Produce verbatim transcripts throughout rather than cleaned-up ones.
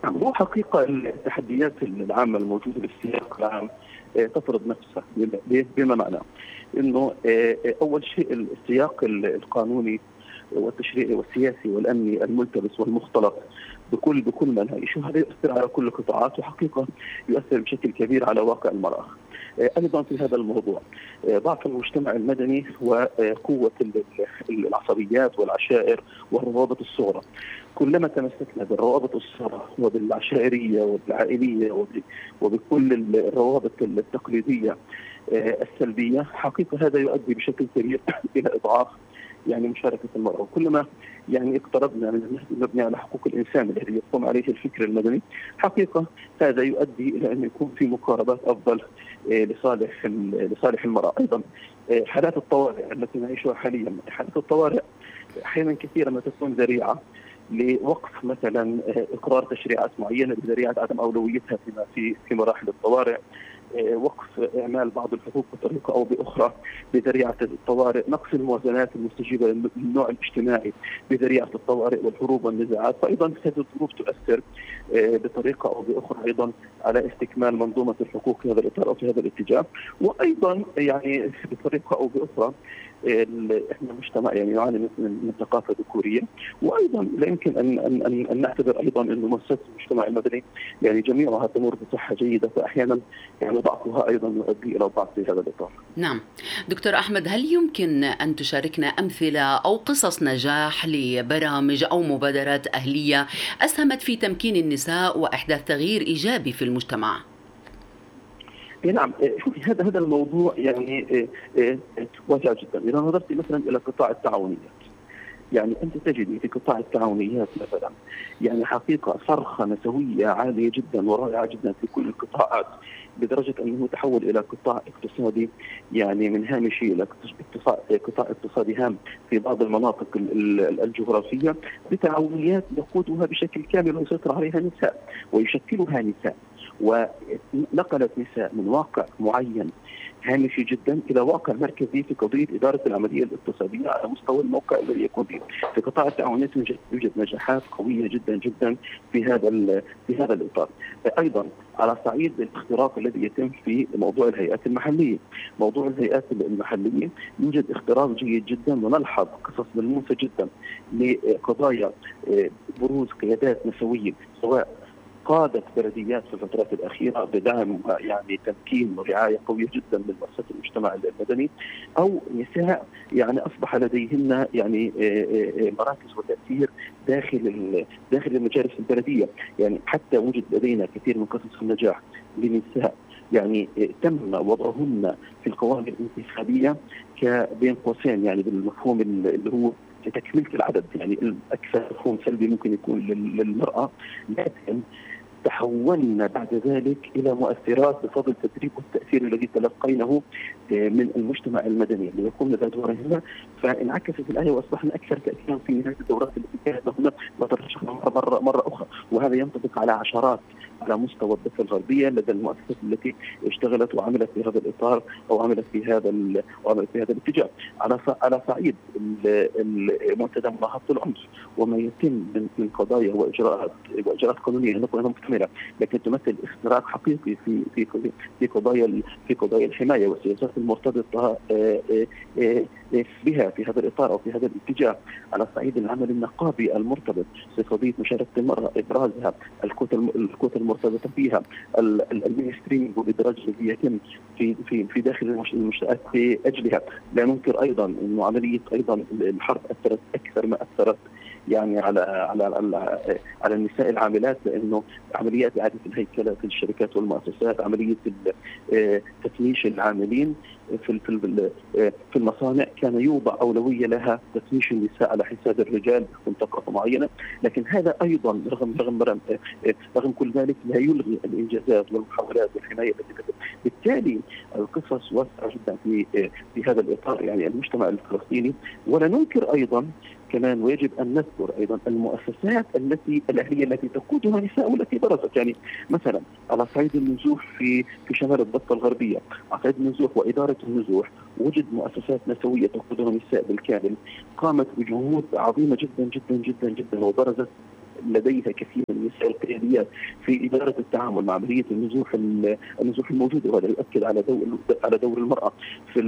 هو حقيقة التحديات العامة الموجودة بالسياق العام تفرض نفسها، بما معناه انه اول شيء السياق القانوني والتشريعي والسياسي والامني الملتبس والمختلط بكل بكل ما نعيشه، هذا يؤثر على كل القطاعات، وحقيقه يؤثر بشكل كبير على واقع المراه. ايضا في هذا الموضوع ضعف المجتمع المدني وقوه العصبيات والعشائر والروابط الصغرى. كلما تمسكنا بالروابط الصغرى وبالعشائريه وبالعائليه وبكل الروابط التقليديه السلبيه، حقيقه هذا يؤدي بشكل كبير الى اضعاف يعني مشاركه المراه. وكلما يعني اقتربنا من النهج المبني على حقوق الانسان الذي يقوم عليه الفكر المدني، حقيقه هذا يؤدي الى ان يكون في مقاربات افضل لصالح لصالح المراه. ايضا حالات الطوارئ التي نعيشها حاليا، حالات الطوارئ احيانا كثيرا ما تكون ذريعه لوقف مثلا اقرار تشريعات معينه بذريعه عدم اولويتها فيما في في مراحل الطوارئ، وقف اعمال بعض الحقوق بطريقه او باخرى بذريعه الطوارئ، نقص الموازنات المستجيبه للنوع الاجتماعي بذريعه الطوارئ والحروب والنزاعات. فايضا هذه الظروف تؤثر بطريقه او باخرى ايضا على استكمال منظومه الحقوق في هذا الاطار او في هذا الاتجاه. وايضا يعني بطريقه او باخرى احنا مجتمع يعني يعاني من ثقافه ذكوريه، وايضا لا يمكن ان ان ان نعتبر ايضا انه مؤسسات المجتمع المدني يعني جميعها تمر بصحه جيده، فاحيانا يعني ضعفها ايضا يؤدي الى ضعف في هذا الاطار. نعم دكتور احمد، هل يمكن ان تشاركنا امثله او قصص نجاح لبرامج او مبادرات اهليه اسهمت في تمكين النساء واحداث تغيير ايجابي في المجتمع؟ نعم، شوفي هذا هذا الموضوع يعني واسع جدا. اذا نظرت مثلا الى قطاع التعاونيات، يعني انت تجدي في قطاع التعاونيات مثلا يعني حقيقه صرخه نسويه عاليه جدا ورائعه جدا في كل القطاعات، بدرجه انه تحول الى قطاع اقتصادي يعني من هامشي الى قطاع اقتصادي هام في بعض المناطق الجغرافيه، بتعاونيات يقودها بشكل كامل ويسيطر عليها نساء ويشكلها نساء، ونقلت نساء من واقع معين هامشي جدا الى واقع مركزي في قضيه اداره العمليه الاقتصاديه على مستوى الموقع الذي يكون فيه. في قطاع التعاونات يوجد نجاحات قويه جدا جدا في هذا في هذا الاطار. ايضا على صعيد الاختراق الذي يتم في موضوع الهيئات المحليه، موضوع الهيئات المحليه يوجد اختراق جيد جدا، ونلحظ قصص ملموسه جدا لقضايا بروز قيادات نسويه، سواء قادت بلديات في الفترات الأخيرة بدعم يعني تمكين ورعاية قوية جدا من مؤسسات المجتمع المدني، أو نساء يعني أصبح لديهن يعني مراكز وتأثير داخل داخل المجالس البلدية. يعني حتى وجد لدينا كثير من قصص النجاح لنساء يعني تم وضعهن في القوائم الانتخابية كبين قوسين يعني بالمفهوم اللي هو تكملة العدد، يعني الأكثر مفهوم سلبي ممكن يكون للمرأة، لكن تحولنا بعد ذلك إلى مؤثرات بفضل التدريب والتأثير الذي تلقيناه من المجتمع المدني اللي يقوم بدورهن، فانعكست الآية وأصبحنا أكثر تأثيرا في نهاية الدورات التي كانت هنا وترشحنا مرة, مرة, مرة أخرى. وهذا ينطبق على عشرات على مستوى الضفة الغربية لدى المؤسسات التي اشتغلت وعملت في هذا الإطار أو عملت في هذا وعملت في هذا الاتجاه. على على صعيد منتدى ملاحظة العنف وما يتم من قضايا وإجراءات وإجراءات قانونية نقول أنها مكتملة، لكن تمثل اختراق حقيقي في في في قضايا في قضايا الحماية والسياسات المرتبطة بها في هذا الإطار أو في هذا الاتجاه. على صعيد العمل النقابي المرتبط بقضية مشاركة المرأة، إبرازها، الكوتا المرتبطة فيها، المينستريم والإدراج الذي يتم في في في داخل المنشآت في أجلها. لا ننكر أيضا أنه عملية أيضا الحرب أثرت أكثر ما أثرت يعني على على على, على النساء العاملات، لأنه عمليات إعادة الهيكلة في الشركات والمؤسسات، عملية تفنيش العاملين في في في المصانع كان يوضع أولوية لها تفنيش النساء على حساب الرجال في منطقة معينة، لكن هذا أيضا رغم رغم رغم كل ذلك لا يلغي الإنجازات والمحاولات والحماية التي تتم. بالتالي القصص واسعة جدا في في هذا الإطار يعني المجتمع الفلسطيني. ولا ننكر أيضا كمان ويجب أن نذكر أيضا المؤسسات التي الأهلية التي تقودها نساء والتي برزت، يعني مثلا على صعيد النزوح في في شمال الضفة الغربية، على صعيد النزوح وإدارة النزوح وجد مؤسسات نسوية تقودها نساء بالكامل قامت بجهود عظيمة جدا جدا جدا جدا وبرزت لديها كثير من النساء القياديات في إدارة التعامل مع عملية النزوح النزوح الموجودة، وهذا يؤكد على دور على دور المرأة في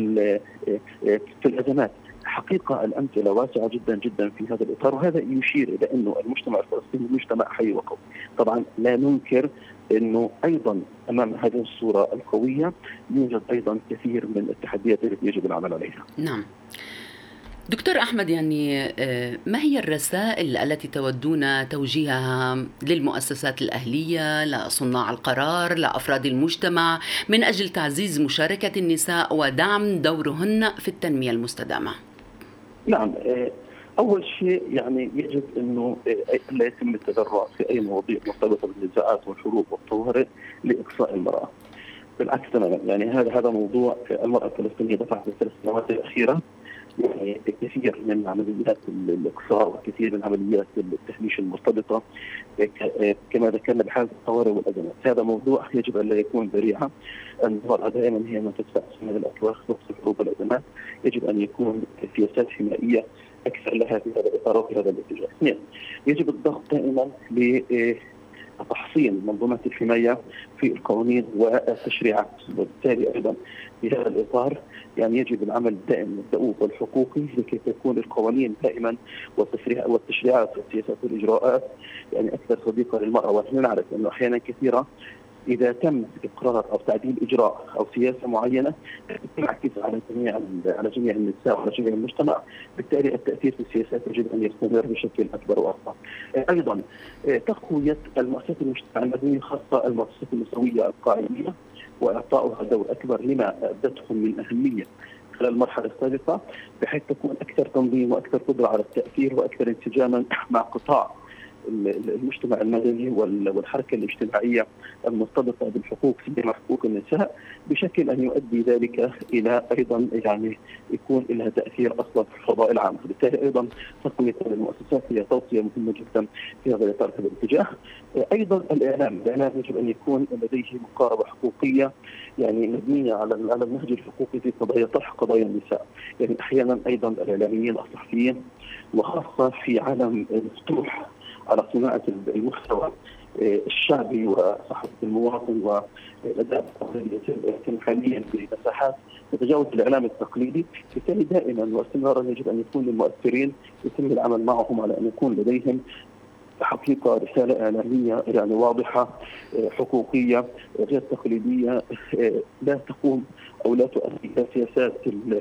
في الأزمات. حقيقة الأمثلة واسعة جدا جدا في هذا الإطار، وهذا يشير إلى أنه المجتمع الفلسطيني مجتمع حي وقوي. طبعا لا ننكر أنه أيضا أمام هذه الصورة القوية يوجد أيضا كثير من التحديات التي يجب العمل عليها. نعم دكتور أحمد، يعني ما هي الرسائل التي تودون توجيهها للمؤسسات الأهلية، لصناع القرار، لأفراد المجتمع من أجل تعزيز مشاركة النساء ودعم دورهن في التنمية المستدامة؟ نعم، أول شيء يعني يجب أنه لا يتم التذرع في أي مواضيع مرتبطة بالنزاعات والحروب والطوارئ لإقصاء المرأة. بالعكس تماما، يعني هذا هذا موضوع المرأة الفلسطينية دفعت في الثلاث سنوات الأخيرة يعني كثير من عمليات الإقصاء وكثير من عمليات التهميش المرتبطة كما ذكرنا بحالة الطوارئ والأزمات. هذا موضوع يجب أن لا يكون ذريعة. المرأة دائما هي من تدفع سنة الأكواخ وقت الحروب والأزمات، يجب أن يكون سياسات حمائية أكثر لها في هذا الإطار وفي هذا الاتجاه. اثنين، يجب الضغط دائما لتحصين منظومات الحماية في القوانين والتشريعات، وبالتالي أيضا في هذا الإطار يعني يجب العمل دائما الدؤوب والحقوقي لكي تكون القوانين دائما والتشريعات والسياسات والإجراءات يعني أكثر صديقة للمرأة. ونحن نعرف أنه أحيانا كثيرة إذا تم إقرار أو تعديل إجراء أو سياسة معينة تنعكس على جميع على جميع النساء وعلى جميع المجتمع، بالتالي التأثير في السياسات يجب أن يستمر بشكل أكبر وأكبر. أيضا تقوية المؤسسات المجتمع المدني خاصة المؤسسات النسوية القائمية وإعطائها دور أكبر لما أدته من أهمية خلال المرحلة السابقة، بحيث تكون أكثر تنظيم وأكثر قدرة على التأثير وأكثر انسجاما مع قطاع المجتمع المدني والحركة الاجتماعية المرتبطة بالحقوق سيما حقوق النساء، بشكل أن يؤدي ذلك إلى أيضا يعني يكون لها تأثير أصلا في الفضاء العام. بالتالي أيضا تقوية المؤسسات هي توصية مهمة جدا في هذا الإطار في الاتجاه. أيضا الإعلام الإعلام يجب أن يكون لديه مقاربة حقوقية يعني مبنية على على النهج الحقوقي في قضايا طرح قضايا النساء. يعني أحيانا أيضا الإعلاميين الصحفيين وخاصة في عالم مفتوح على صناعة المحتوى الشعبي وصحة المواطن والأداء يتم حاليا في مساحات تتجاوز الإعلام التقليدي. بالتالي دائما واستمرارا يجب أن يكون للمؤثرين يتم العمل معهم على أن يكون لديهم حقيقة رسالة إعلامية يعني واضحة حقوقية غير تقليدية، لا تقوم أو لا تؤدي إلى سياسات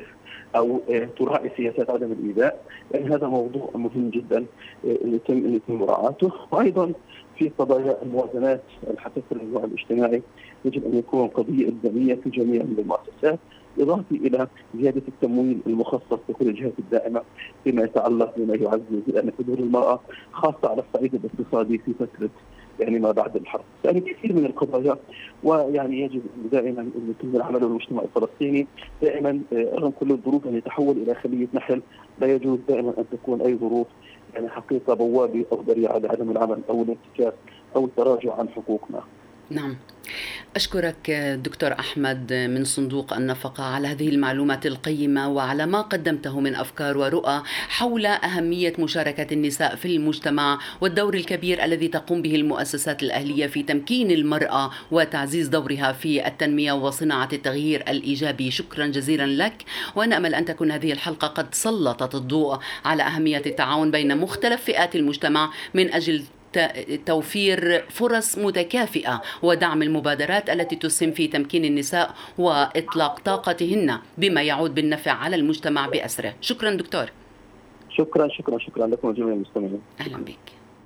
أو تراعي سياسات عدم الإيذاء، لأن هذا موضوع مهم جدا يتم يتم مراعاته. وأيضا في قضايا الموازنات الحساسة للنوع الاجتماعي يجب أن يكون قضية إلزامية في جميع المؤسسات، إضافة إلى زيادة التمويل المخصص لكل الجهات الداعمة فيما يتعلق بما يعزز أن حضور المرأة خاصة على الصعيد الاقتصادي في فترة يعني ما بعد الحرب. يعني كثير من القضايا، ويعني يجب دائما أن يتم العمل بالمجتمع الفلسطيني دائما رغم كل الظروف أن يتحول إلى خلية نحل. لا يجوز دائما أن تكون أي ظروف يعني حقيقة بوابة أو ذريعة لعدم العمل أو الانتكاس أو التراجع عن حقوقنا. نعم، أشكرك دكتور أحمد من صندوق النفقة على هذه المعلومات القيمة وعلى ما قدمته من أفكار ورؤى حول أهمية مشاركة النساء في المجتمع والدور الكبير الذي تقوم به المؤسسات الأهلية في تمكين المرأة وتعزيز دورها في التنمية وصناعة التغيير الإيجابي. شكرا جزيلا لك، وأنا أمل أن تكون هذه الحلقة قد سلطت الضوء على أهمية التعاون بين مختلف فئات المجتمع من أجل توفير فرص متكافئة ودعم المبادرات التي تسهم في تمكين النساء وإطلاق طاقتهن بما يعود بالنفع على المجتمع بأسره. شكرا دكتور. شكرا شكرا شكرا لكم جميع المستمعين. أهلا بك.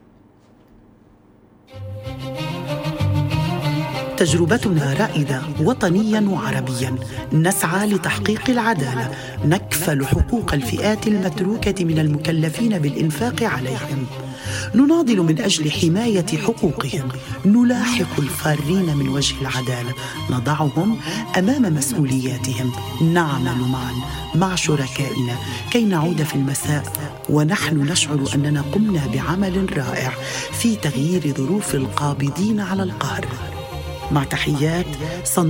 تجربتنا رائدة وطنيا وعربيا، نسعى لتحقيق العدالة، نكفل حقوق الفئات المتروكة من المكلفين بالإنفاق عليهم، نناضل من أجل حماية حقوقهم، نلاحق الفارين من وجه العدالة، نضعهم أمام مسؤولياتهم، نعمل معا مع شركائنا كي نعود في المساء ونحن نشعر أننا قمنا بعمل رائع في تغيير ظروف القابضين على القهر. مع تحيات صندوق